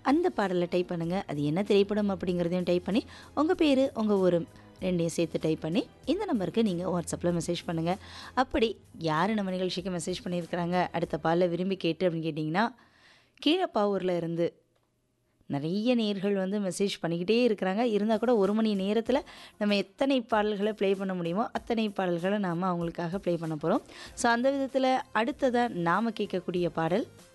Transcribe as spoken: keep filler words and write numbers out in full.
அந்த பாடலை டைப் பண்ணுங்கள். அது என்ன திரைப்படம் அப்படிங்கிறதையும் டைப் பண்ணி உங்கள் பேர் உங்கள் ஊர் ரெண்டையும் சேர்த்து டைப் பண்ணி இந்த நம்பருக்கு நீங்கள் வாட்ஸ்அப்பில் மெசேஜ் பண்ணுங்கள். அப்படி யார் நம்ம நிகழ்ச்சிக்கு மெசேஜ் பண்ணியிருக்கிறாங்க அடுத்த பாடலை விரும்பி கேட்டு அப்படின்னு கேட்டிங்கன்னா, கீழப்பாவூரில் இருந்து நிறைய நேயர்கள் வந்து மெசேஜ் பண்ணிக்கிட்டே இருக்கிறாங்க. இருந்தால் கூட ஒரு மணி நேரத்தில் நம்ம எத்தனை பாடல்களை ப்ளே பண்ண முடியுமோ அத்தனை பாடல்களை நாம் அவங்களுக்காக ப்ளே பண்ண போகிறோம். ஸோ அந்த விதத்தில் அடுத்ததாக நாம் கேட்கக்கூடிய பாடல்